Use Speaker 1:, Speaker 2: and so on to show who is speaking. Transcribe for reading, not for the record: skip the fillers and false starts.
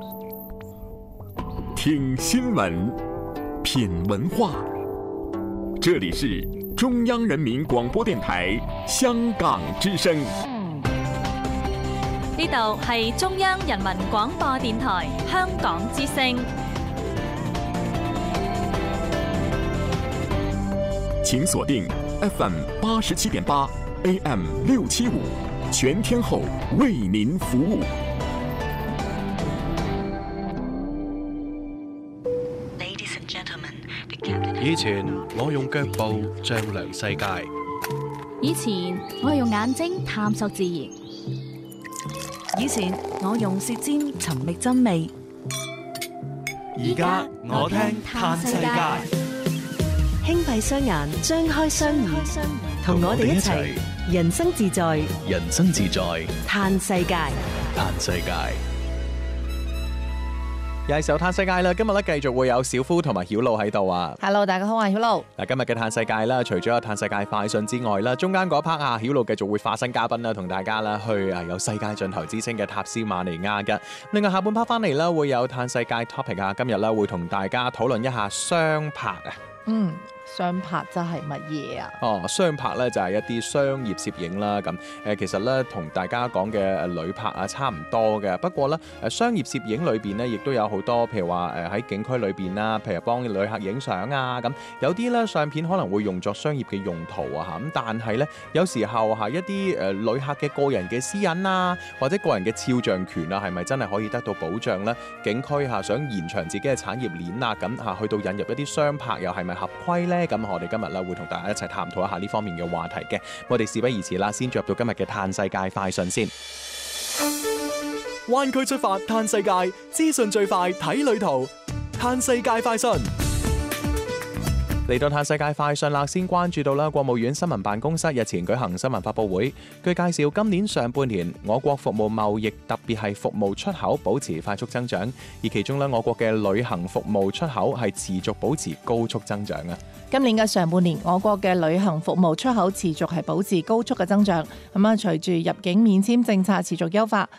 Speaker 1: 听新闻，品文化。这里是中央人民广播電台香港之聲。
Speaker 2: 呢度係中央人民廣播電台香港之聲。
Speaker 1: 請鎖定 FM 87.8 AM 675，全天候為您服務。
Speaker 3: 以前我用腳步丈量世界，
Speaker 4: 以前我用眼睛探索自然，
Speaker 5: 以前我用舌尖尋覓真味，
Speaker 6: 而家我聽嘆世界。
Speaker 7: 輕閉雙眼，張開雙耳，同我哋一齊人生自在，
Speaker 3: 人生自在，
Speaker 7: 嘆世界，
Speaker 3: 嘆世界。
Speaker 8: 又係時候嘆世界啦！今日咧繼續會有小夫同埋曉露喺度啊。
Speaker 9: Hello， 大家好，我係曉露。
Speaker 8: 嗱，今日嘅嘆世界啦，除咗有嘆世界快訊之外啦，中間嗰 part 啊，曉露繼續會化身嘉賓啦，同大家啦去有世界盡頭之稱嘅塔斯馬尼亞嘅。另外下半 part 翻嚟啦，會有嘆世界 topic 啊，今日咧會同大家討論一下雙拍啊。
Speaker 9: 雙拍即係乜嘢啊？
Speaker 8: 雙拍咧就係一啲商業攝影啦，咁其實咧同大家講嘅旅拍啊差唔多嘅，不過咧商業攝影裏邊咧亦都有好多，譬如話喺景區裏邊啦，譬如幫旅客影相啊，咁有啲咧相片可能會用作商業嘅用途啊，咁但係咧有時候一啲旅客嘅個人嘅私隱啊，或者個人嘅肖像權啊，係咪真係可以得到保障咧？景區想延長自己嘅產業鏈啊，咁去到引入一啲雙拍又係咪合規咧？咁我哋今日咧會同大家一齊探討一下呢方面嘅話題嘅。我哋事不宜遲啦，先進入到今日嘅嘆世界快訊先。
Speaker 6: 灣區出發嘆世界，資訊最快睇旅途。嘆世界快訊
Speaker 8: 嚟到嘆世界快訊啦，先關注到啦，國務院新聞辦公室日前舉行新聞發佈會，據介紹，今年上半年我國服務貿易特別係服務出口保持快速增長，而其中咧我國嘅旅行服務出口係持續保持高速增長啊。
Speaker 9: 今年嘅上半年，我國嘅旅行服務出口持續係保持高速嘅增長。咁隨住入境免簽政策持續優化，